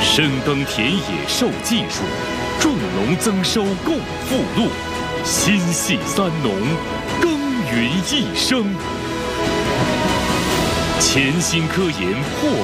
深耕田野授技术，种农增收共富禄。心系三农，耕耘一生。潜心科研破